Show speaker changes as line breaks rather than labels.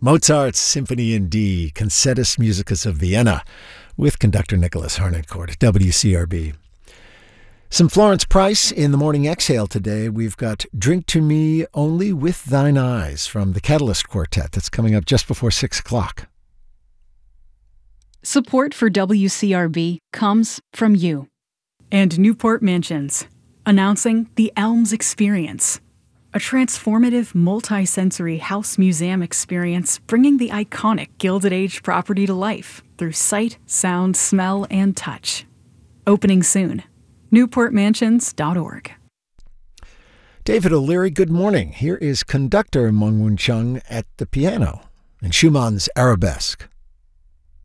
Mozart's Symphony in D, Concertus Musicus of Vienna, with conductor Nicholas Harnoncourt at WCRB. Some Florence Price in the Morning Exhale today. We've got Drink to Me Only with Thine Eyes from the Catalyst Quartet. That's coming up just before 6 o'clock.
Support for WCRB comes from you.
And Newport Mansions, announcing the Elms Experience, a transformative multi-sensory house museum experience bringing the iconic Gilded Age property to life through sight, sound, smell, and touch. Opening soon. NewportMansions.org.
David O'Leary, good morning. Here is conductor Meng Woon Chung at the piano in Schumann's Arabesque.